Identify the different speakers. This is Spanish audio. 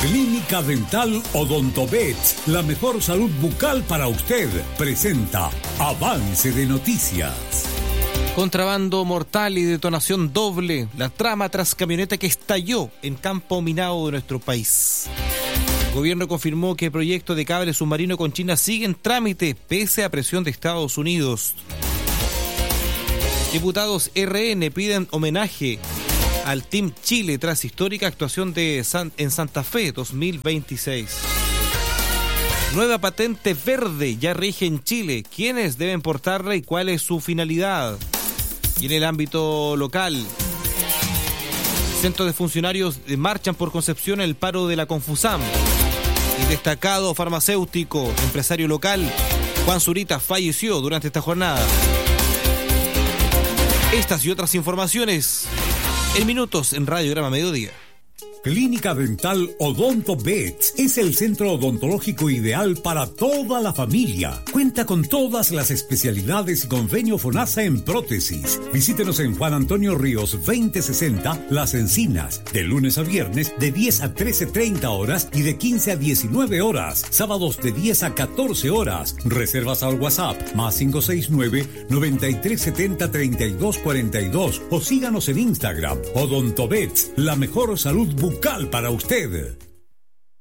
Speaker 1: Clínica Dental Odontovet, la mejor salud bucal para usted, presenta Avance de Noticias.
Speaker 2: Contrabando mortal y detonación doble, la trama tras camioneta que estalló en campo minado de nuestro país. El gobierno confirmó que el proyecto de cable submarino con China sigue en trámite, pese a presión de Estados Unidos. Diputados RN piden homenaje al Team Chile tras histórica actuación en Santa Fe 2026. Nueva patente verde ya rige en Chile. ¿Quiénes deben portarla y cuál es su finalidad? Y en el ámbito local, cientos de funcionarios marchan por Concepción en el paro de la Confusam. El destacado farmacéutico, empresario local, Juan Zurita, falleció durante esta jornada. Estas y otras informaciones en minutos en Radiograma Mediodía.
Speaker 1: Clínica Dental Odontovet es el centro odontológico ideal para toda la familia. Cuenta con todas las especialidades y convenio FONASA en prótesis. Visítenos en Juan Antonio Ríos 2060, Las Encinas, de lunes a viernes de 10 a 13:30 horas y de 15 a 19 horas. Sábados de 10 a 14 horas. Reservas al WhatsApp +569 9370 3242 o síganos en Instagram. Odontovet, la mejor salud bucal para usted.